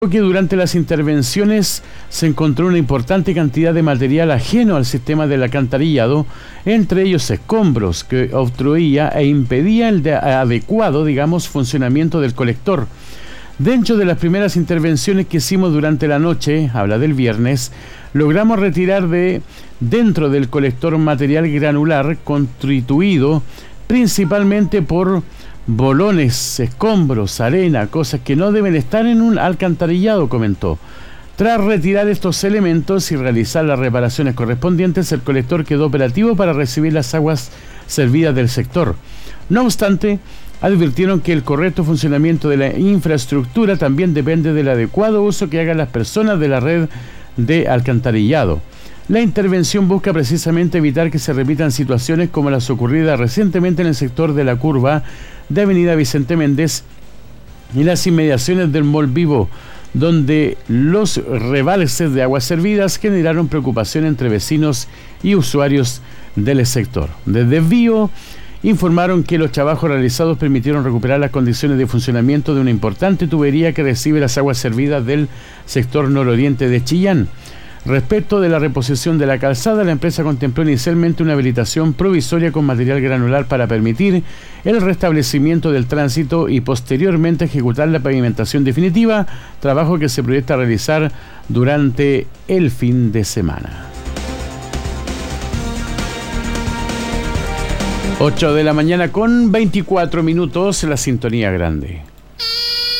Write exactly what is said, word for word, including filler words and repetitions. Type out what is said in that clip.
que durante las intervenciones se encontró una importante cantidad de material ajeno al sistema del alcantarillado, entre ellos escombros que obstruía e impedía el de adecuado, digamos, funcionamiento del colector. Dentro de las primeras intervenciones que hicimos durante la noche, habla del viernes, logramos retirar de dentro del colector material granular constituido principalmente por bolones, escombros, arena, cosas que no deben estar en un alcantarillado, comentó. Tras retirar estos elementos y realizar las reparaciones correspondientes, el colector quedó operativo para recibir las aguas servidas del sector. No obstante, advirtieron que el correcto funcionamiento de la infraestructura también depende del adecuado uso que hagan las personas de la red de alcantarillado. La intervención busca precisamente evitar que se repitan situaciones como las ocurridas recientemente en el sector de la curva de Avenida Vicente Méndez y las inmediaciones del Mall Vivo, donde los rebalses de aguas servidas generaron preocupación entre vecinos y usuarios del sector. Desde Bio informaron que los trabajos realizados permitieron recuperar las condiciones de funcionamiento de una importante tubería que recibe las aguas servidas del sector nororiente de Chillán. Respecto de la reposición de la calzada, la empresa contempló inicialmente una habilitación provisoria con material granular para permitir el restablecimiento del tránsito y posteriormente ejecutar la pavimentación definitiva, trabajo que se proyecta realizar durante el fin de semana. ocho de la mañana con veinticuatro minutos, la sintonía grande.